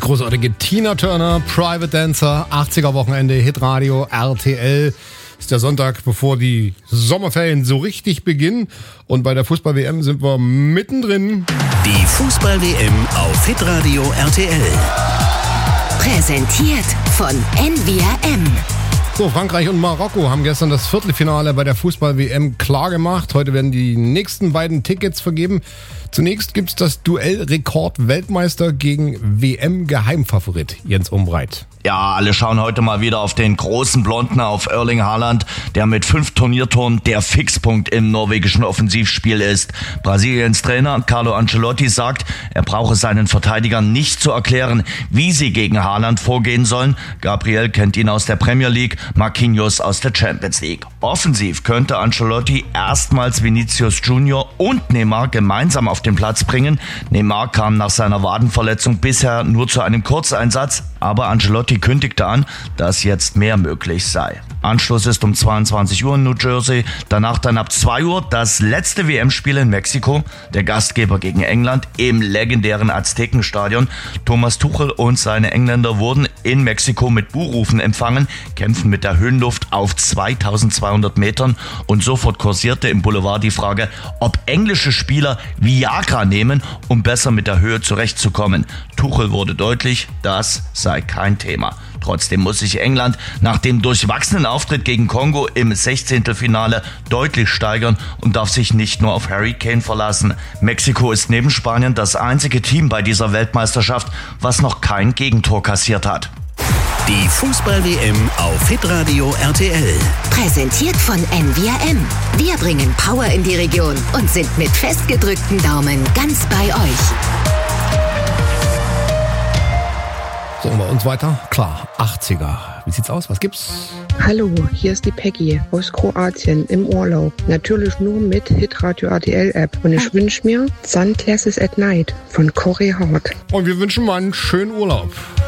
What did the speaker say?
großartige Tina Turner, Private Dancer, 80er Wochenende, Hitradio, RTL. Ist der Sonntag, bevor die Sommerferien so richtig beginnen. Und bei der Fußball-WM sind wir mittendrin. Die Fußball-WM auf Hitradio RTL. Präsentiert von NVRM. So, Frankreich und Marokko haben gestern das Viertelfinale bei der Fußball-WM klar gemacht. Heute werden die nächsten beiden Tickets vergeben. Zunächst gibt's das Duell Rekord-Weltmeister gegen WM-Geheimfavorit Jens Umbreit. Ja, alle schauen heute mal wieder auf den großen Blonden, auf Erling Haaland, der mit 5 Turniertoren der Fixpunkt im norwegischen Offensivspiel ist. Brasiliens Trainer Carlo Ancelotti sagt, er brauche seinen Verteidigern nicht zu erklären, wie sie gegen Haaland vorgehen sollen. Gabriel kennt ihn aus der Premier League, Marquinhos aus der Champions League. Offensiv könnte Ancelotti erstmals Vinicius Junior und Neymar gemeinsam auf den Platz bringen. Neymar kam nach seiner Wadenverletzung bisher nur zu einem Kurzeinsatz, aber Ancelotti kündigte an, dass jetzt mehr möglich sei. Anschluss ist um 22 Uhr in New Jersey, danach dann ab 2 Uhr das letzte WM-Spiel in Mexiko, der Gastgeber gegen England im legendären Aztekenstadion. Thomas Tuchel und seine Engländer wurden in Mexiko mit Buhrufen empfangen, kämpfen mit der Höhenluft auf 2200 Metern und sofort kursierte im Boulevard die Frage, ob englische Spieler Viagra nehmen, um besser mit der Höhe zurechtzukommen. Tuchel wurde deutlich, das sei kein Thema. Trotzdem muss sich England nach dem durchwachsenen Auftritt gegen Kongo im 16. Finale deutlich steigern und darf sich nicht nur auf Harry Kane verlassen. Mexiko ist neben Spanien das einzige Team bei dieser Weltmeisterschaft, was noch kein Gegentor kassiert hat. Die Fußball-WM auf Hitradio RTL. Präsentiert von NVRM. Wir bringen Power in die Region und sind mit festgedrückten Daumen ganz bei euch. So, und bei uns weiter. Klar, 80er. Wie sieht's aus? Was gibt's? Hallo, hier ist die Peggy aus Kroatien im Urlaub. Natürlich nur mit Hitradio RTL App. Und ich wünsche mir Sunglasses at Night von Corey Hart. Und wir wünschen mal einen schönen Urlaub.